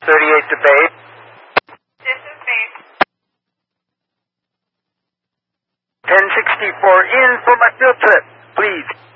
38 to base. This is base. 1064 in for my field trip, please.